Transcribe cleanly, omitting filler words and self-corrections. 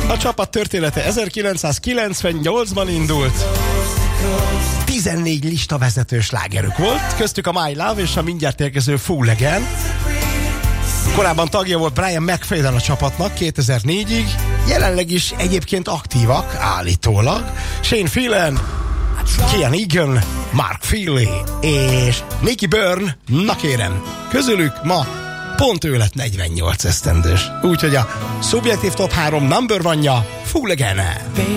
A csapat története 1998-ban indult. 14 listavezető slágerük volt, köztük a My Love és a mindjárt érkező Fool Again. Korábban tagja volt Brian McFadden a csapatnak 2004-ig, jelenleg is egyébként aktívak, állítólag. Shane Phelan, Kian Egan, Mark Feely és Nicky Byrne, na kérem, közülük ma pont ő lett 48 esztendős. Úgyhogy a szubjektív top 3 number one-ja Fool Again.